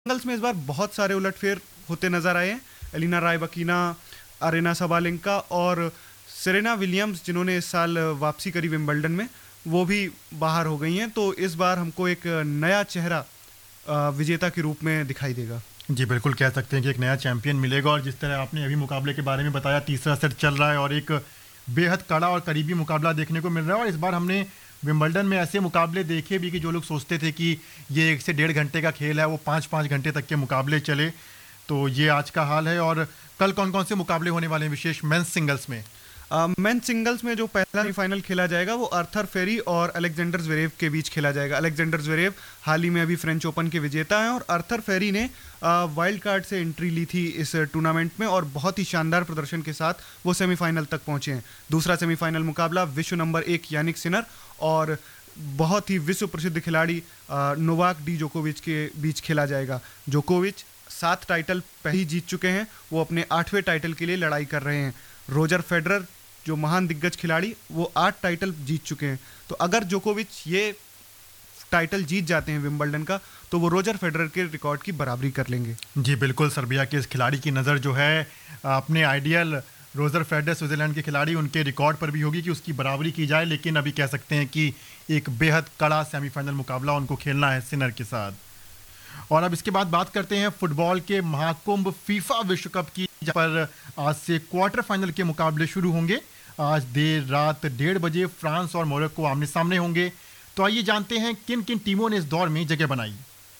Singles में इस बार बहुत सारे उलटफेर होते नजर आए हैं। एलिना रायबकीना, अरेना सबालेंका और सेरेना विलियम्स, जिन्होंने इस साल वापसी करी विंबलडन में, वो भी बाहर हो गई हैं। तो इस बार हमको एक नया चेहरा विजेता के रूप में दिखाई देगा। जी बिल्कुल, कह सकते हैं कि एक नया चैंपियन मिलेगा। और जिस तरह आपने अभी मुकाबले के बारे में बताया, तीसरा सेट चल रहा है और एक बेहद कड़ा और करीबी मुकाबला देखने को मिल रहा है। और इस बार हमने विंबलडन में ऐसे मुकाबले देखे भी कि जो लोग सोचते थे कि ये 1 से 1.5 घंटे का खेल है, वो 5-5 घंटे तक के मुकाबले चले। तो ये आज का हाल है। और कल कौन कौन से मुकाबले होने वाले हैं विशेष मेंस सिंगल्स में? मेंस सिंगल्स में जो पहला सेमीफाइनल खेला जाएगा वो आर्थर फेरी और अलेक्जेंडर ज़्वेरेव के बीच खेला जाएगा। अलेक्जेंडर ज़्वेरेव हाल ही में अभी फ्रेंच ओपन के विजेता हैं और आर्थर फेरी ने वाइल्ड कार्ड से एंट्री ली थी इस टूर्नामेंट में और बहुत ही शानदार प्रदर्शन के साथ वो सेमीफाइनल तक पहुंचे हैं। दूसरा सेमीफाइनल मुकाबला विश्व नंबर 1 यानिक सिनर और बहुत ही विश्व प्रसिद्ध खिलाड़ी नोवाक डी जोकोविच के बीच खेला जाएगा। जोकोविच 7 टाइटल पहले ही जीत चुके हैं, वो अपने 8वें टाइटल के लिए लड़ाई कर रहे हैं। रोजर फेडरर, जो महान दिग्गज खिलाड़ी, वो 8 टाइटल जीत चुके हैं। तो अगर जोकोविच ये टाइटल जीत जाते हैं विंबलडन का, तो वो रोजर फेडरर के रिकॉर्ड की बराबरी कर लेंगे। जी बिल्कुल, सर्बिया के इस खिलाड़ी की नज़र जो है अपने आइडियल रोजर फेडरर, स्विट्जरलैंड के खिलाड़ी, उनके रिकॉर्ड पर भी होगी कि उसकी बराबरी की जाए। लेकिन अभी कह सकते हैं कि एक बेहद कड़ा सेमीफाइनल मुकाबला उनको खेलना है सिनर के साथ। और अब इसके बाद बात करते हैं फुटबॉल के महाकुंभ फीफा विश्व कप की, जहाँ पर आज से क्वार्टर फाइनल के मुकाबले शुरू होंगे। आज देर रात 1:30 बजे फ्रांस और मोरक्को आमने सामने होंगे। तो आइए जानते हैं किन किन टीमों ने इस दौर में जगह बनाई।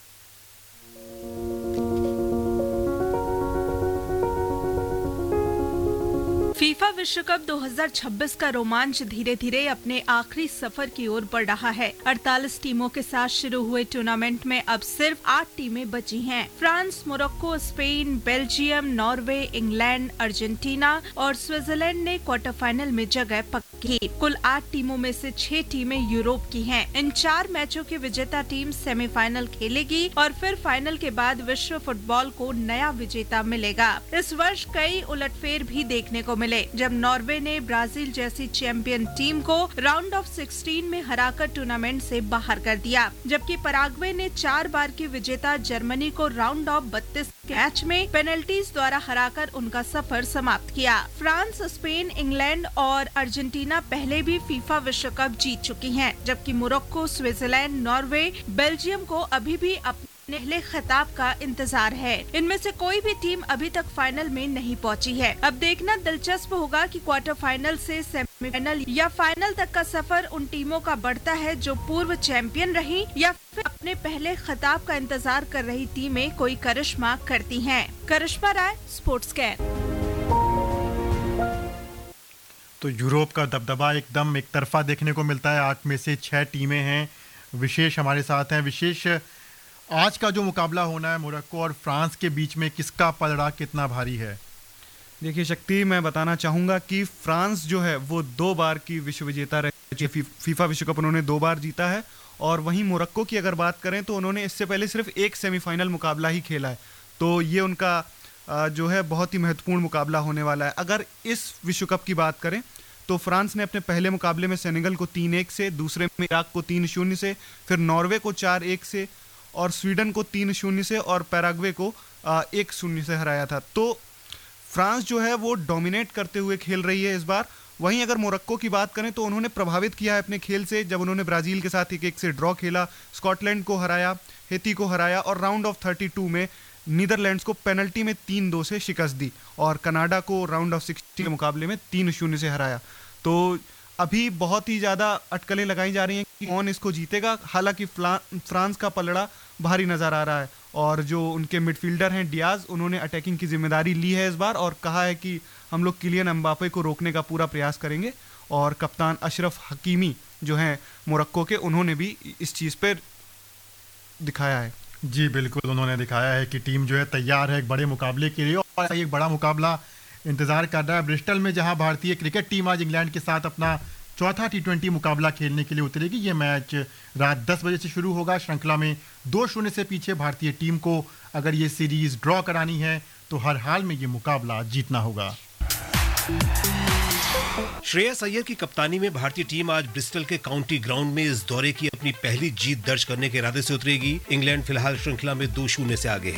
फीफा विश्व कप 2026 का रोमांच धीरे धीरे अपने आखिरी सफर की ओर बढ़ रहा है। 48 टीमों के साथ शुरू हुए टूर्नामेंट में अब सिर्फ 8 टीमें बची हैं। France, Morocco, Spain, Belgium, Norway, England, Argentina और स्विट्जरलैंड ने क्वार्टर फाइनल में जगह पक्की। कुल 8 टीमों में से 6 टीमें यूरोप की हैं। इन 4 मैचों की विजेता टीम सेमीफाइनल खेलेगी और फिर फाइनल के बाद विश्व फुटबॉल को नया विजेता मिलेगा। इस वर्ष कई उलटफेर भी देखने को मिले, जब नॉर्वे ने ब्राजील जैसी चैंपियन टीम को राउंड ऑफ 16 में हराकर टूर्नामेंट से बाहर कर दिया, जबकि पराग्वे ने 4 बार की विजेता जर्मनी को राउंड ऑफ 32 मैच में पेनल्टीज द्वारा हराकर उनका सफर समाप्त किया। फ्रांस, स्पेन, इंग्लैंड और अर्जेंटीना पहले भी फीफा विश्व कप जीत चुकी हैं, जबकि मोरक्को, स्विट्जरलैंड, नॉर्वे, बेल्जियम को अभी भी पहले खिताब का इंतजार है। इनमें से कोई भी टीम अभी तक फाइनल में नहीं पहुंची है। अब देखना दिलचस्प होगा कि क्वार्टर फाइनल से सेमीफाइनल या फाइनल तक का सफर उन टीमों का बढ़ता है जो पूर्व चैंपियन रही, या फिर अपने पहले खिताब का इंतजार कर रही टीमें कोई करिश्मा करती हैं। करिश्मा राय, स्पोर्ट्स कैर। तो यूरोप का दबदबा एकदम एक तरफा देखने को मिलता है। 8 में से 6 टीमें हैं। विशेष हमारे साथ हैं। विशेष, आज का जो मुकाबला होना है मोरक्को और फ्रांस के बीच में, किसका पलड़ा कितना भारी है? देखिए शक्ति, मैं बताना चाहूँगा कि फ्रांस जो है वो 2 बार की विश्व विजेता रही। फीफा विश्व कप उन्होंने 2 बार जीता है। और वहीं मोरक्को की अगर बात करें तो उन्होंने इससे पहले सिर्फ एक सेमीफाइनल मुकाबला ही खेला है। तो ये उनका जो है बहुत ही महत्वपूर्ण मुकाबला होने वाला है। अगर इस विश्व कप की बात करें तो फ्रांस ने अपने पहले मुकाबले में सेनेगल को 3-1 से, दूसरे में इराक को 3-0 से, फिर नॉर्वे को 4-1 से और स्वीडन को 3-0 से और पैराग्वे को 1-0 से हराया था। तो फ्रांस जो है वो डोमिनेट करते हुए खेल रही है इस बार। वहीं अगर मोरक्को की बात करें तो उन्होंने प्रभावित किया है अपने खेल से, जब उन्होंने ब्राजील के साथ 1-1 से ड्रॉ खेला, स्कॉटलैंड को हराया, हेती को हराया और राउंड ऑफ 32 में नीदरलैंड्स को पेनल्टी में 3-2 से शिकस्त दी और कनाडा को राउंड ऑफ 16 के मुकाबले में 3-0 से हराया। तो अभी बहुत ही ज़्यादा अटकलें लगाई जा रही हैं कि कौन इसको जीतेगा। हालांकि फ्रांस का पलड़ा भारी नज़र आ रहा है और जो उनके मिडफील्डर हैं डियाज, उन्होंने अटैकिंग की जिम्मेदारी ली है इस बार और कहा है कि हम लोग किलियन एम्बापे को रोकने का पूरा प्रयास करेंगे। और कप्तान अशरफ हकीमी जो हैं मोरक्को के, उन्होंने भी इस चीज़ पर दिखाया है। जी बिल्कुल, उन्होंने दिखाया है कि टीम जो है तैयार है एक बड़े मुकाबले के लिए और एक बड़ा मुकाबला इंतजार कर रहा है ब्रिस्टल में, जहां भारतीय क्रिकेट टीम आज इंग्लैंड के साथ अपना चौथा T20 मुकाबला खेलने के लिए उतरेगी। ये मैच रात 10 बजे से शुरू होगा। श्रृंखला में 2-0 से पीछे भारतीय टीम को अगर ये सीरीज ड्रॉ करानी है तो हर हाल में ये मुकाबला जीतना होगा। श्रेयस अय्यर की कप्तानी में भारतीय टीम आज ब्रिस्टल के काउंटी ग्राउंड में इस दौरे की अपनी पहली जीत दर्ज करने के इरादे से उतरेगी। इंग्लैंड फिलहाल श्रृंखला में 2-0 से आगे है।